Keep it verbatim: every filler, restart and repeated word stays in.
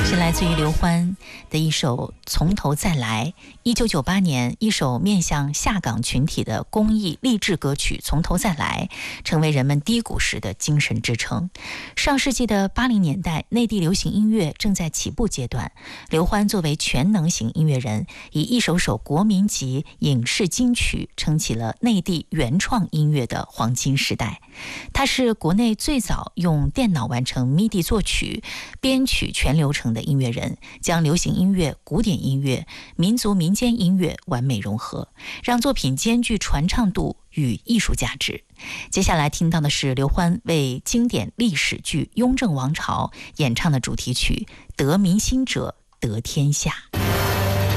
是来自于刘欢的一首《从头再来》。一九九八年，一首面向下岗群体的公益励志歌曲《从头再来》成为人们低谷时的精神支撑。上世纪的八零年代，内地流行音乐正在起步阶段。刘欢作为全能型音乐人，以一首首国民级影视金曲撑起了内地原创音乐的黄金时代。他是国内最早用电脑完成 M I D I 作曲、编曲全流程的音乐人，将流行音乐、古典音乐、民族民间音乐完美融合，让作品兼具传唱度与艺术价值。接下来听到的是刘欢为经典历史剧《雍正王朝》演唱的主题曲《得民心者得天下》。